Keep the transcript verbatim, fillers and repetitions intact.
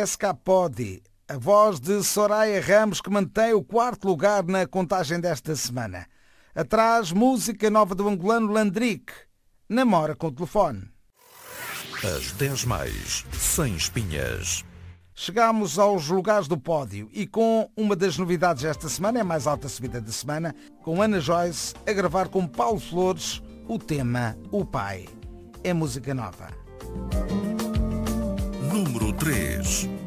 Escapodi, a voz de Soraya Ramos, que mantém o quarto lugar na contagem desta semana. Atrás, música nova do angolano Landrick, Namora com o Telefone. As dez mais, sem espinhas. Chegamos aos lugares do pódio e com uma das novidades esta semana, é a mais alta subida da semana, com Ana Joyce a gravar com Paulo Flores o tema O Pai. É música nova. Número três.